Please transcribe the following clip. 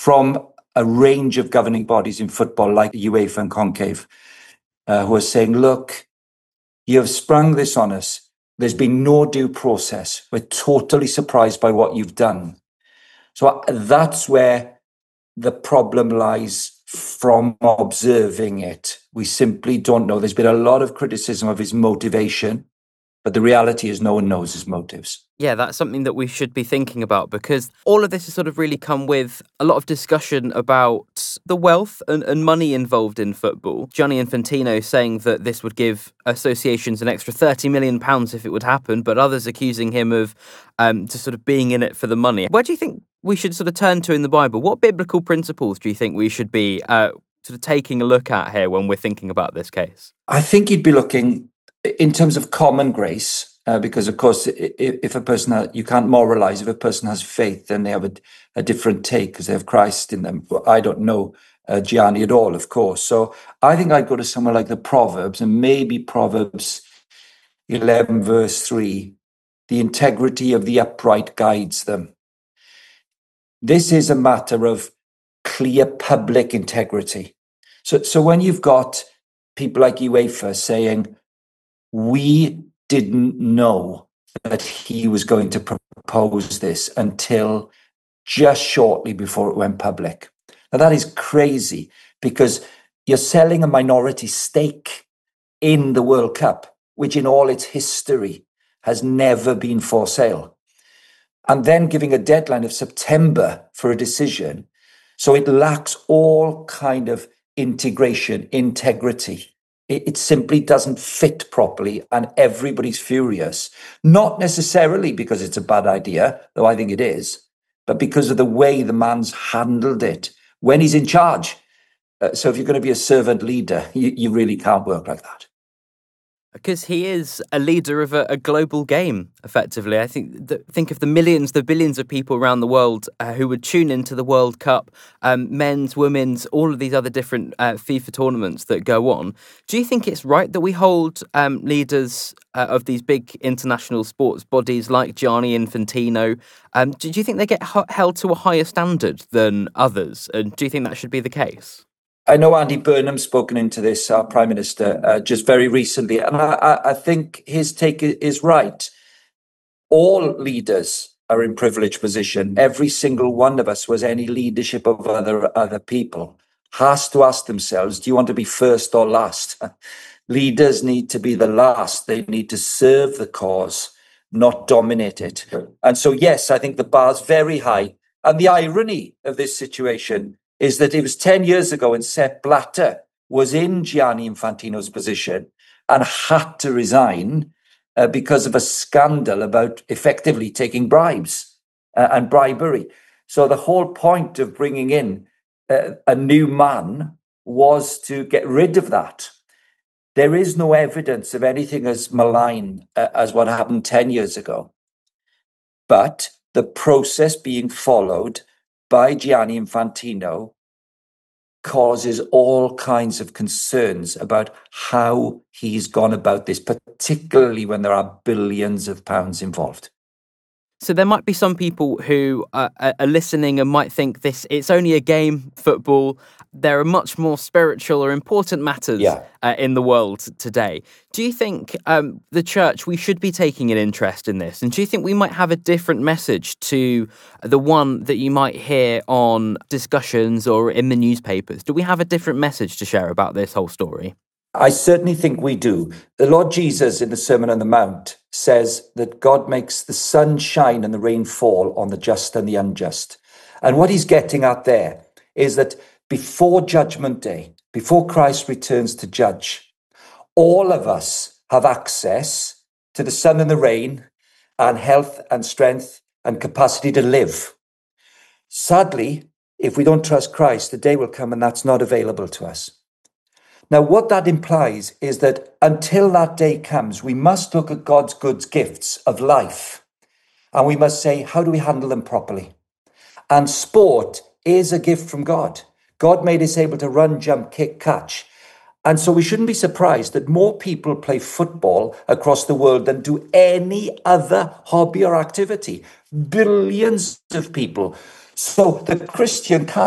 from a range of governing bodies in football, like UEFA and CONCACAF, who are saying, look, you have sprung this on us. There's been no due process. We're totally surprised by what you've done. So that's where the problem lies from observing it. We simply don't know. There's been a lot of criticism of his motivation, but the reality is no one knows his motives. Yeah, that's something that we should be thinking about, because all of this has sort of really come with a lot of discussion about the wealth and money involved in football. Gianni Infantino saying that this would give associations an extra £30 million if it would happen, but others accusing him of just sort of being in it for the money. Where do you think we should sort of turn to in the Bible? What biblical principles do you think we should be sort of taking a look at here when we're thinking about this case? I think you'd be looking in terms of common grace. Because, of course, if a person you can't moralize. If a person has faith, then they have a different take because they have Christ in them. I don't know Gianni at all, of course. So I think I'd go to somewhere like the Proverbs, and maybe Proverbs 11, verse 3. The integrity of the upright guides them. This is a matter of clear public integrity. So when you've got people like UEFA saying, we didn't know that he was going to propose this until just shortly before it went public. Now, that is crazy, because you're selling a minority stake in the World Cup, which in all its history has never been for sale. And then giving a deadline of September for a decision. So it lacks all kind of integrity. It simply doesn't fit properly, and everybody's furious. Not necessarily because it's a bad idea, though I think it is, but because of the way the man's handled it when he's in charge. So if you're going to be a servant leader, you really can't work like that. Because he is a leader of a global game, effectively. I think of the millions, the billions of people around the world who would tune into the World Cup, men's, women's, all of these other different FIFA tournaments that go on. Do you think it's right that we hold leaders of these big international sports bodies like Gianni Infantino? Do you think they get held to a higher standard than others? And do you think that should be the case? I know Andy Burnham's spoken into this, our Prime Minister, just very recently, and I think his take is right. All leaders are in privileged position. Every single one of us was any leadership of other people has to ask themselves, do you want to be first or last? Leaders need to be the last. They need to serve the cause, not dominate it. And so, yes, I think the bar's very high. And the irony of this situation is that it was 10 years ago when Sepp Blatter was in Gianni Infantino's position and had to resign because of a scandal about effectively taking bribes and bribery. So the whole point of bringing in a new man was to get rid of that. There is no evidence of anything as malign as what happened 10 years ago. But the process being followed by Gianni Infantino causes all kinds of concerns about how he's gone about this, particularly when there are billions of pounds involved. So there might be some people who are listening and might think it's only a game, football. There are much more spiritual or important matters in the world today. Do you think the church, we should be taking an interest in this? And do you think we might have a different message to the one that you might hear on discussions or in the newspapers? Do we have a different message to share about this whole story? I certainly think we do. The Lord Jesus in the Sermon on the Mount says that God makes the sun shine and the rain fall on the just and the unjust. And what he's getting at there is that before Judgment Day, before Christ returns to judge, all of us have access to the sun and the rain and health and strength and capacity to live. Sadly, if we don't trust Christ, the day will come and that's not available to us. Now, what that implies is that until that day comes, we must look at God's good gifts of life. And we must say, how do we handle them properly? And sport is a gift from God. God made us able to run, jump, kick, catch. And so we shouldn't be surprised that more people play football across the world than do any other hobby or activity. Billions of people. So the Christian